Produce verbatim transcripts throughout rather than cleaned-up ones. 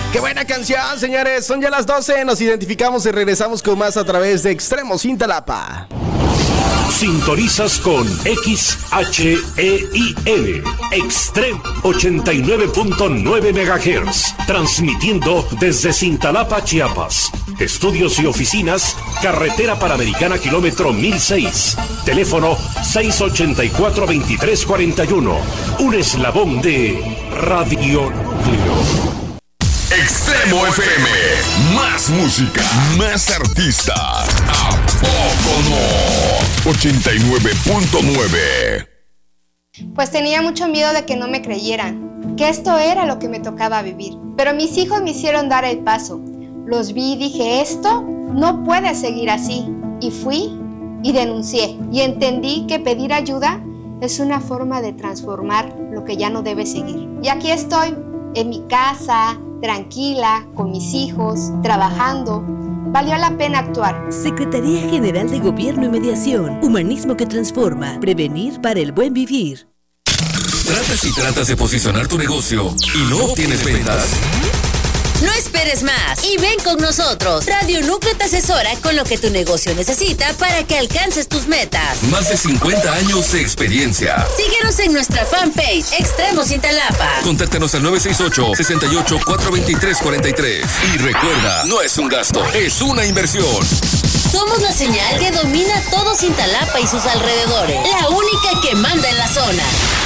Qué buena canción, señores. Son ya las doce, nos identificamos y regresamos con más a través de Extremo Cintalapa. Sintonizas con X H E I L, Extremo ochenta y nueve punto nueve megahertz, transmitiendo desde Cintalapa, Chiapas. Estudios y oficinas, Carretera Panamericana, kilómetro mil seis. Teléfono seis ochenta y cuatro, veintitrés cuarenta y uno. Un eslabón de Radio Núcleo. Extremo F M, más música, más artista. ¿A poco no? ochenta y nueve punto nueve. Pues tenía mucho miedo de que no me creyeran, que esto era lo que me tocaba vivir. Pero mis hijos me hicieron dar el paso. Los vi y dije, esto no puede seguir así. Y fui y denuncié. Y entendí que pedir ayuda es una forma de transformar lo que ya no debe seguir. Y aquí estoy, en mi casa, tranquila, con mis hijos, trabajando. Valió la pena actuar. Secretaría General de Gobierno y Mediación. Humanismo que transforma. Prevenir para el buen vivir. ¿Tratas y tratas de posicionar tu negocio y no obtienes ventas? No esperes más y ven con nosotros. Radio Núcleo te asesora con lo que tu negocio necesita para que alcances tus metas. Más de cincuenta años de experiencia. Síguenos en nuestra fanpage Extremo Cintalapa. Contáctanos al nueve seis ocho, seis ocho, cuatro dos tres, cuatro tres. Y recuerda, no es un gasto, es una inversión. Somos la señal que domina todo Cintalapa y sus alrededores. La única que manda en la zona.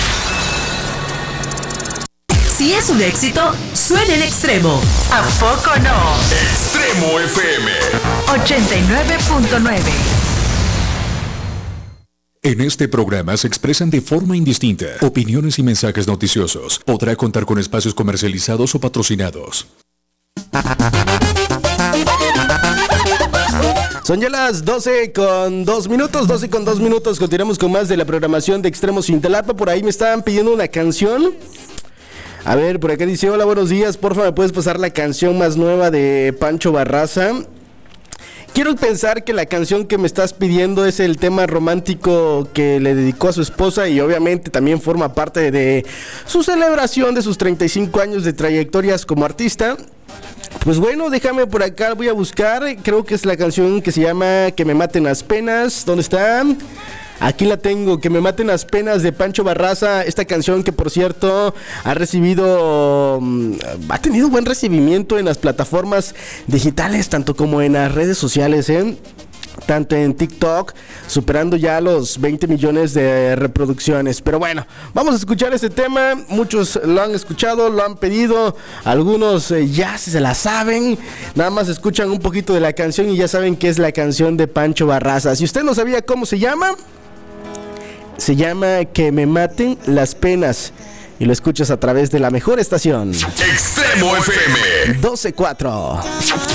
Si es un éxito, suena en Extremo. ¿A poco no? Extremo F M ochenta y nueve punto nueve. En este programa se expresan de forma indistinta opiniones y mensajes noticiosos. Podrá contar con espacios comercializados o patrocinados. Son ya las doce con dos minutos, doce con dos minutos. Continuamos con más de la programación de Extremo Cintalapa. Por ahí me estaban pidiendo una canción. A ver, por acá dice, hola, buenos días, porfa, ¿me puedes pasar la canción más nueva de Pancho Barraza? Quiero pensar que la canción que me estás pidiendo es el tema romántico que le dedicó a su esposa y obviamente también forma parte de su celebración de sus treinta y cinco años de trayectorias como artista. Pues bueno, déjame por acá, voy a buscar, creo que es la canción que se llama Que me maten las penas. ¿Dónde está? Aquí la tengo, Que me maten las penas, de Pancho Barraza. Esta canción que, por cierto, ha recibido, ha tenido buen recibimiento en las plataformas digitales, tanto como en las redes sociales, ¿eh? Tanto en TikTok, superando ya los veinte millones de reproducciones. Pero bueno, vamos a escuchar este tema. Muchos lo han escuchado, lo han pedido. Algunos eh, ya se la saben. Nada más escuchan un poquito de la canción y ya saben que es la canción de Pancho Barraza. Si usted no sabía cómo se llama, se llama Que me maten las penas. Y lo escuchas a través de la mejor estación, Extremo F M doce cuatro.